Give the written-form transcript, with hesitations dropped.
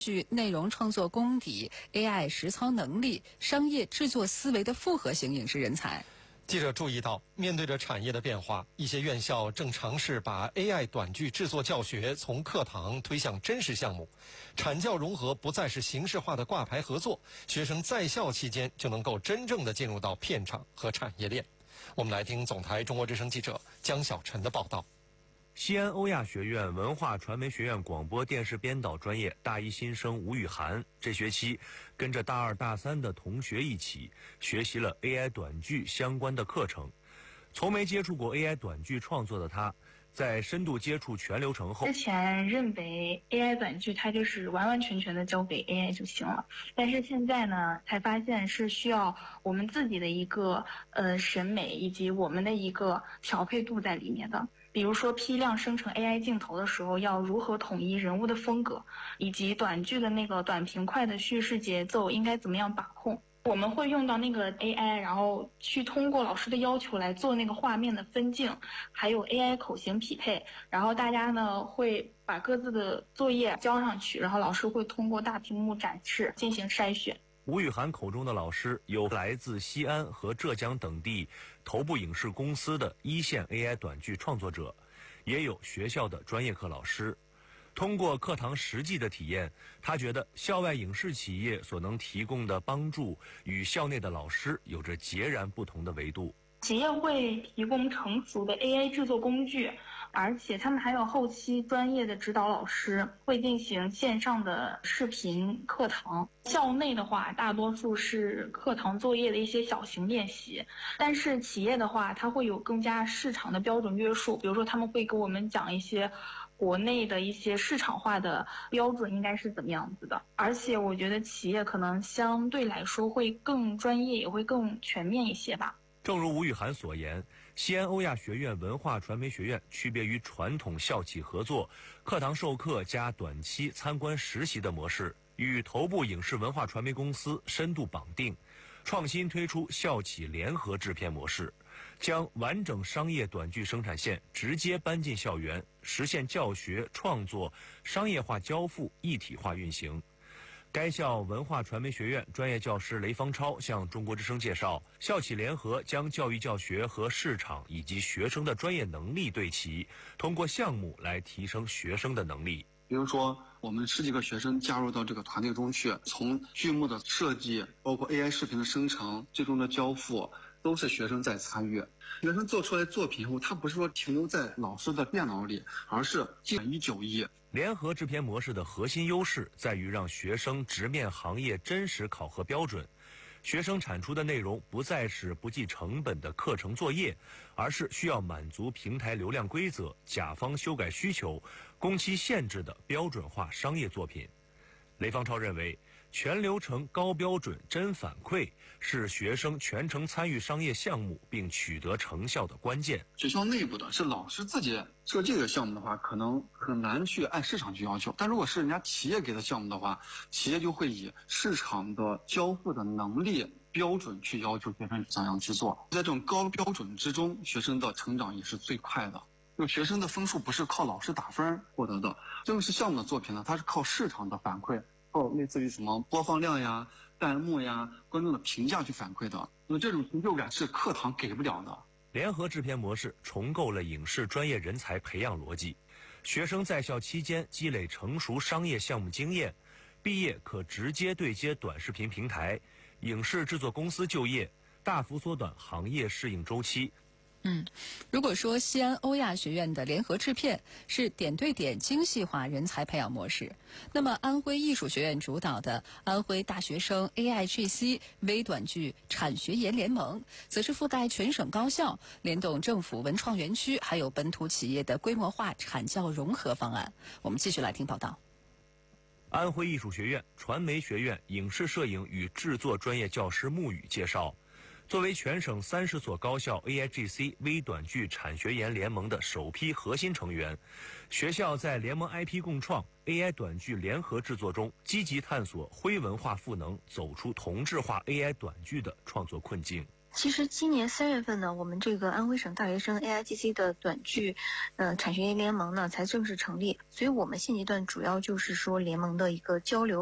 具内容创作功底、AI 实操能力、商业制作思维的复合型影视人才。 记者注意到，面对着产业的变化，一些院校正尝试把 AI 短剧制作教学从课堂推向真实项目，产教融合不再是形式化的挂牌合作，学生在校期间就能够真正的进入到片场和产业链。我们来听总台中国之声记者江小晨的报道。 西安欧亚学院文化传媒学院广播电视编导专业大一新生吴雨涵，这学期跟着大二大三的同学一起学习了 AI 短剧相关的课程。从没接触过 AI 短剧创作的他，在深度接触全流程后， 之前认为 AI 短剧它就是完完全全的交给 AI 就行了，但是现在呢，才发现是需要我们自己的一个审美以及我们的一个调配度在里面的。比如说批量生成 AI 镜头的时候，要如何统一人物的风格，以及短剧的那个短平快的叙事节奏应该怎么样把控。我们会用到那个 AI， 然后去通过老师的要求来做那个画面的分镜，还有 AI 口型匹配，然后大家呢会把各自的作业交上去，然后老师会通过大屏幕展示进行筛选。 吴雨涵口中的老师有来自西安和浙江等地头部影视公司的一线 AI 短剧创作者，也有学校的专业课老师。通过课堂实际的体验，他觉得校外影视企业所能提供的帮助与校内的老师有着截然不同的维度。 企业会提供成熟的 AI 制作工具，而且他们还有后期专业的指导老师，会进行线上的视频课堂。校内的话，大多数是课堂作业的一些小型练习，但是企业的话，它会有更加市场的标准约束，比如说他们会给我们讲一些国内的一些市场化的标准应该是怎么样子的，而且我觉得企业可能相对来说会更专业，也会更全面一些吧。 正如吴雨涵所言，西安欧亚学院文化传媒学院区别于传统校企合作、课堂授课加短期参观实习的模式，与头部影视文化传媒公司深度绑定，创新推出校企联合制片模式，将完整商业短剧生产线直接搬进校园，实现教学、创作、商业化交付一体化运行。该校文化传媒学院专业教师雷方超向中国之声介绍，校企联合将教育教学和市场以及学生的专业能力对齐，通过项目来提升学生的能力。 比如说我们10几个学生加入到这个团队中去，从剧目的设计，包括 AI 视频的生成，最终的交付，都是学生在参与。学生做出来作品后，他不是说停留在老师的电脑里，而是一就一。 联合制片模式的核心优势在于让学生直面行业真实考核标准，学生产出的内容不再是不计成本的课程作业，而是需要满足平台流量规则、甲方修改需求、工期限制的标准化商业作品。雷方超认为，全流程高标准真反馈是学生全程参与商业项目并取得成效的关键。 学校内部的是老师自己设计这个项目的话，可能很难去按市场去要求，但如果是人家企业给的项目的话，企业就会以市场的交付的能力标准去要求学生怎样去做。在这种高标准之中，学生的成长也是最快的。就学生的分数不是靠老师打分获得的，正式项目的作品呢，它是靠市场的反馈，靠类似于什么播放量呀、弹幕呀、观众的评价去反馈的。那么这种成就感是课堂给不了的。 联合制片模式重构了影视专业人才培养逻辑，学生在校期间积累成熟商业项目经验，毕业可直接对接短视频平台、影视制作公司就业，大幅缩短行业适应周期。 如果说西安欧亚学院的联合制片是点对点精细化人才培养模式，那么安徽艺术学院主导的安徽大学生 AIGC 微短剧产学研联盟，则是覆盖全省高校，联动政府文创园区还有本土企业的规模化产教融合方案。我们继续来听报道。 安徽艺术学院传媒学院影视摄影与制作专业教师穆宇介绍，作为全省30所高校 AIGC 微短剧产学研联盟的首批核心成员，学校在联盟 IP 共创、AI 短剧联合制作中，积极探索徽文化赋能，走出同质化 AI 短剧的创作困境。 其实今年3月份呢，我们这个安徽省大学生 AIGC 的短剧产学研联盟呢才正式成立，所以我们现阶段主要就是说联盟的一个交流。